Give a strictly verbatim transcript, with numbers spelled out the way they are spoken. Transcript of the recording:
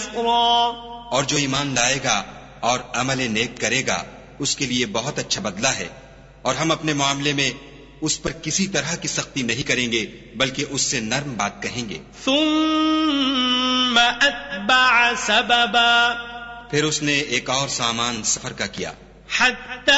يسرا और जो ईमान लाएगा और अमल नेक करेगा उसके लिए बहुत अच्छा बदला है। और हम अपने मामले में उस पर किसी तरह की सख्ती नहीं करेंगे बल्कि उससे नर्म बात कहेंगे। ثم أتبع سببا फिर उसने एक और सामान सफर का किया حتى